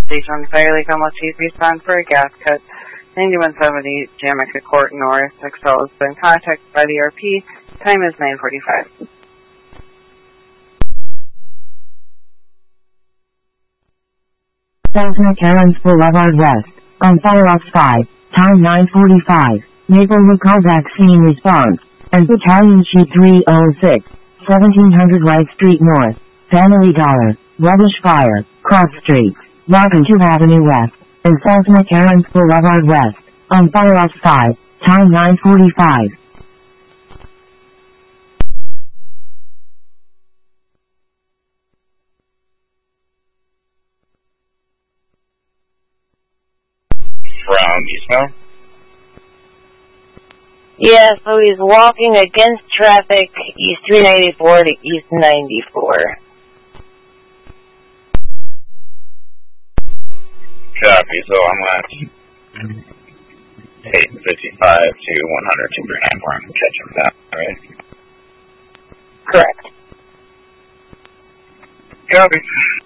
station on Fire Lake Almost Chief. Respond for a gas cut. 9170 Jamaica Court North. Excel has been contacted by the RP. Time is 9:45. South McCarran's Boulevard West. On Fire Ops 5. Time 9:45. Maplewood call vaccine response. And Battalion Sheet 306. 1700 Wright Street North. Family Dollar. Rubbish Fire. Cross Street. Washington Avenue West. And South McCarran's Boulevard West. On Fire Ops 5. Time 9:45. From Eastmount? Yeah, so he's walking against traffic, East 394 to East 94. Copy, so I'm at 855 to 100 239 I'm catching that, right? Correct. Copy.